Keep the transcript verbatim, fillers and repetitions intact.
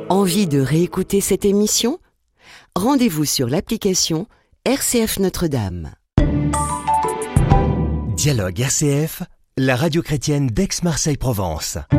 Envie de réécouter cette émission ? Rendez-vous sur l'application R C F Notre-Dame. Dialogue R C F, la radio chrétienne d'Aix-Marseille-Provence.